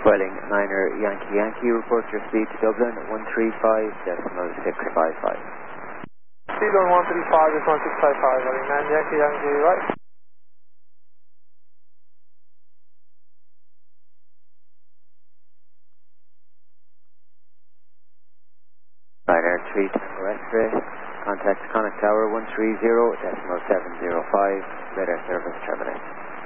Welling, Niner, Yankee, Yankee, report your speed to Dublin, 135.655. Speed on 135 is 1655, Welling, 9 Yankee, Yankee, right? Niner, 3 Tango X-ray, contact Connect Tower 130.705, radar service terminated.